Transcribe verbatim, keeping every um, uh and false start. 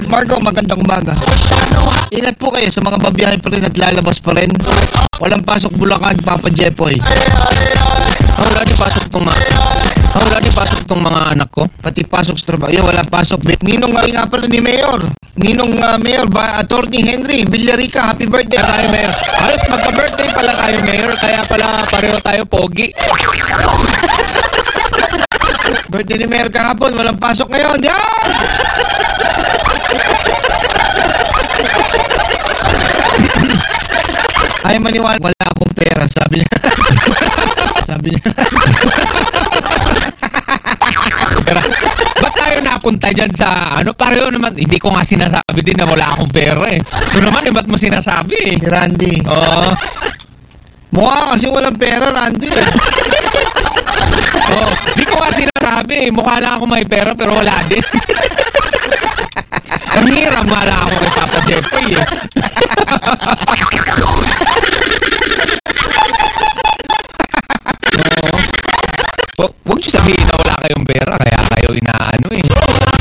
Marco, magandang umaga. Ingat po kayo sa mga babiyahe pa rin at lalabas pa rin. Walang pasok Bulacan, Papa Jepoy. Oh, wala di pasok tong mga... Oh, wala di pasok tong mga anak ko. Pati pasok sa trabaho. Yo, walang pasok. Ninong nga nga pala ni Mayor. Ninong uh, Mayor, ba, Attorney Henry Villarica, happy birthday. Tayo, Mayor. Alas, magka-birthday pala tayo, Mayor. Kaya pala pareho tayo pogi. Birthday ni Mayor kahapon, walang pasok ngayon. Yan! Ay, maniwala, wala akong pera, sabi niya. Sabi niya. Pero, ba't tayo napunta dyan sa, ano, pareho naman, hindi ko nga sinasabi din na wala akong pera eh. Ito naman, eh, ba't mo sinasabi eh? Si Randy. Oo. Mukha kasi walang pera, Randy. Oo. Hindi ko nga sinasabi eh. Mukha lang ako may pera, pero wala din. Ang hiram nga lang ako kay Papa Jepoy eh. Oo. Huwag niyo sabihin na